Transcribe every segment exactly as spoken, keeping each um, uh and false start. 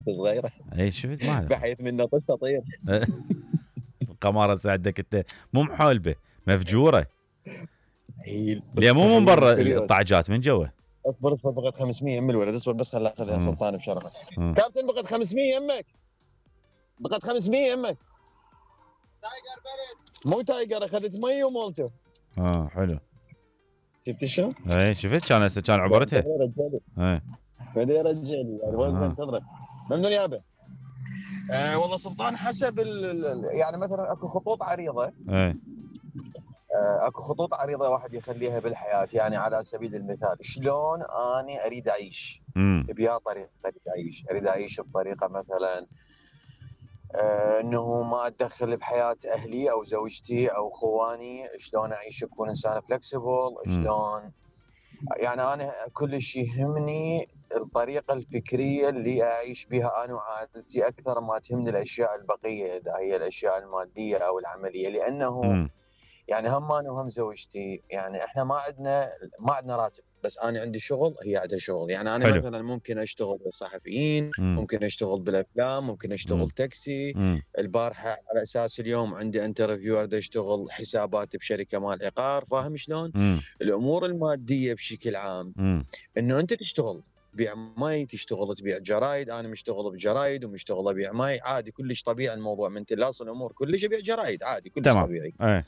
صغيرة اي شفت ما بحيث منه قصة طير. القمارة ساعدك انت مو محولبة مفجورة. مستحيل ليه مو من مستحيل برا كريوس. الطعجات من جوا. اصبر اصبر بقت خمسمية يم الولد، اصبر بس خل اخذ يا مم. سلطان بشرفك. مم. كابتن بقت خمسمية يمك، بقت خمسمية يمك. تايجر برد مو تايجر، اخذت مي ومولته. اه حلو. شفت شلون؟ اي شفت كان هسه كان عبرتها. اي بدي رجالي يعني واقف آه. انتظرك. ممنون يابا. آه والله سلطان حسب ال ال- يعني مثلا اكو خطوط عريضه. اي آه اكو خطوط عريضه واحد يخليها بالحياه، يعني على سبيل المثال شلون اني اريد اعيش. امم بيا طريقه اريد اعيش، اريد اعيش بطريقه مثلا آه انه ما اتدخل بحياه اهلي او زوجتي او خواني، شلون اعيش اكون انسان فلكسبل، شلون يعني انا كل شيء يهمني الطريقه الفكريه اللي اعيش بها انا وعائلتي اكثر ما تهمني الاشياء البقيه، اذا هي الاشياء الماديه او العمليه، لانه امم يعني هم انا وهم زوجتي يعني احنا ما عندنا ما عندنا راتب، بس انا عندي شغل هي عندها شغل. يعني انا حلو. مثلا ممكن اشتغل صحفيين، امم ممكن اشتغل بالافلام، ممكن اشتغل امم تاكسي. امم البارحه على اساس اليوم عندي انترفيو اريد اشتغل حسابات بشركه مال عقار، فاهم شلون؟ امم الامور الماديه بشكل عام امم انه انت تشتغل تبيع مي، تشتغل تبيع جرايد، انا مشتغل بجرايد ومشتغل ابيع مي، عادي كلش طبيعي الموضوع، من تلاص الامور كلش ابيع جرايد عادي كلش تمام. طبيعي. اي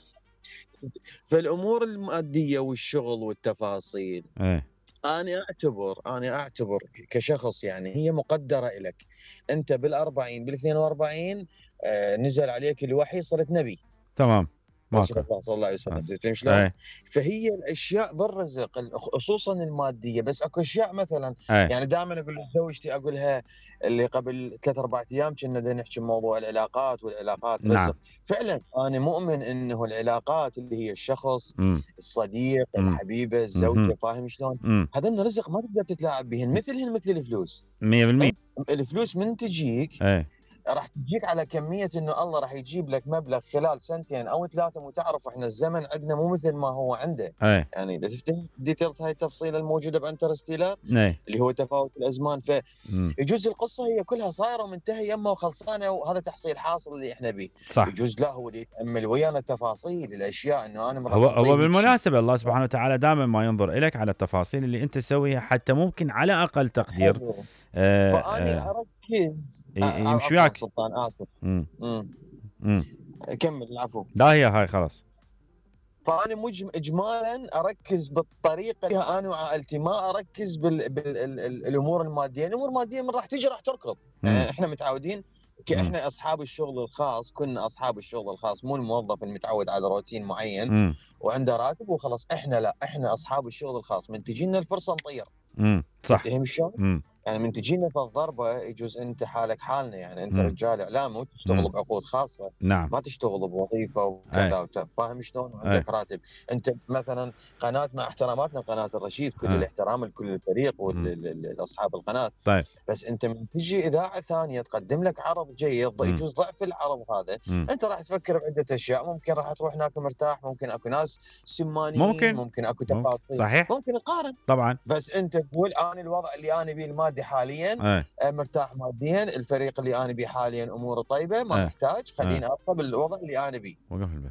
فالامور الماديه والشغل والتفاصيل اي انا اعتبر انا اعتبر كشخص يعني هي مقدره لك. انت بالأربعين بالاثنين وأربعين آه نزل عليك الوحي صرت نبي. تمام رسول ماكو. الله صلى الله عليه وسلم، خلاص. زين شلون؟ اي فهي الاشياء بالرزق خصوصا الماديه، بس اكو اشياء مثلا اي يعني دائما اقول لزوجتي اقولها اللي قبل ثلاث اربع ايام كنا بدنا نحكي بموضوع العلاقات، والعلاقات رزق. نعم. فعلا انا مؤمن انه العلاقات اللي هي الشخص، امم الصديق، امم الحبيبه، الزوجه، امم فاهم شلون؟ امم هذا رزق ما تقدر تتلاعب بهن، مثلهن مثل الفلوس. مية بالمية. انت الفلوس من تجيك اي راح تجيك على كميه انه الله راح يجيب لك مبلغ خلال سنتين او ثلاثه، وتعرف احنا الزمن عندنا مو مثل ما هو عنده. اي يعني اذا تفتح ديتيلز هاي التفصيله الموجوده بانترستيلر اي اللي هو تفاوت الازمان، امم فيجوز القصه هي كلها صايره ومنتهيه يمه وخلصانه وهذا تحصيل حاصل اللي احنا به. صح. يجوز لا هو اللي يتامل ويانا التفاصيل الاشياء انه انا هو راح هو اعطيه هيك شيء. بالمناسبة الله سبحانه وتعالى دائما ما ينظر إليك على التفاصيل اللي أنت تسويها حتى ممكن على أقل تقدير حلو. آه فاني آه اركز ي- ع- يمشي عفوا وياك. سلطان اسف. امم امم امم كمل العفو. لا هي هاي خلاص. فانا مج... اجمالا اركز بالطريقه اللي انا وعائلتي، ما اركز بالامور الماديه، الامور الماديه من راح تجي راح تركض. امم يعني احنا متعودين امم احنا اصحاب الشغل الخاص، كنا اصحاب الشغل الخاص، مو الموظف المتعود على روتين معين امم وعنده راتب وخلاص. احنا لا، احنا اصحاب الشغل الخاص، من تجينا الفرصه نطير. امم صح. تفتهم شلون؟ امم يعني من تجينا في الضربه يجوز انت حالك حالنا، يعني انت امم رجال اعلام وتشتغل امم بعقود خاصه، نعم. ما تشتغل بوظيفه اي وكذا وت- فاهم شلون؟ اي وعندك راتب. انت مثلا قناه، مع احتراماتنا لقناه الرشيد، كل اي الاحترام لكل الفريق امم والاصحاب القناه، طيب. بس انت من تجي اذاعه ثانيه تقدم لك عرض جيد امم يجوز ضعف العرض هذا، امم انت راح تفكر بعده اشياء، ممكن راح تروح هناك مرتاح، ممكن اكو ناس سمانين، ممكن ممكن اكو ممكن تفاصيل، صحيح ممكن تقارن. طبعا. بس انت تقول انا الوضع اللي انا بيه المادي حاليا اي آه، مرتاح ماديا، الفريق اللي انا بيه حاليا اموره طيبه، ما اي محتاج، اي خليني ابقى بالوضع اللي انا بيه. وقف البث.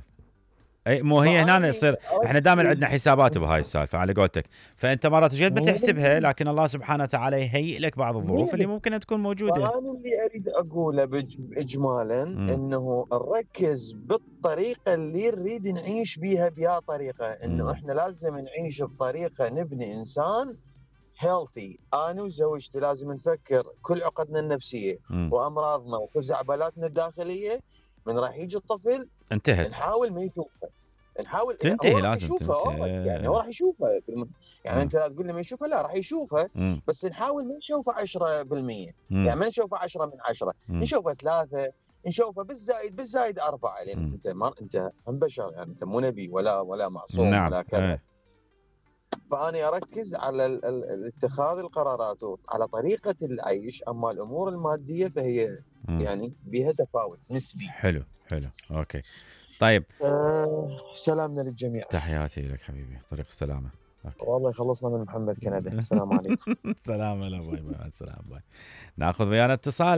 اي مو هي هنا فاني يصير احنا دائما عندنا اركز حسابات بهاي السالفه على قولتك. فانت مرات ايش قد بتحسبها، مية بالمية. لكن الله سبحانه وتعالى يهيئ لك بعض الظروف اللي ممكن تكون موجوده. فانا اللي اريد اقوله بج- اجمالا امم انه نركز بالطريقه اللي نريد نعيش بيها، بيا طريقه انه امم احنا لازم نعيش بطريقه نبني انسان هيلثي. انا وزوجتي لازم نفكر كل عقدنا النفسيه امم وامراضنا وخزعبلاتنا الداخليه، من راح يجي الطفل انتهت. نحاول ما يشوفه، نحاول هو تنتهي راح لازم يشوفها تنتهي. alright، يعني هو راح يشوفها في الم... يعني امم انت لا تقول لي ما يشوفها، لا راح يشوفها، امم بس نحاول ما نشوفها عشرة بالمية. امم يعني ما نشوفها عشرة من عشرة، امم نشوفها ثلاثة، نشوفها بالزايد بالزايد أربعة، لأن امم أنت ما أنت هم بشر، يعني أنت مو نبي ولا ولا معصوم نعم. ولا كذا. اي فأنا أركز على ال... ال... ال- اتخاذ القرارات على طريقة العيش، أما الأمور المادية فهي امم يعني بها تفاوت نسبي. حلو حلو اوكي. طيب أه سلامنا للجميع. تحياتي لك حبيبي، طريق السلامه. اوكي. والله يخلصنا من محمد كندا. السلام عليكم. سلام. لا باي باي. السلام باي. ناخذ ويانا اتصال.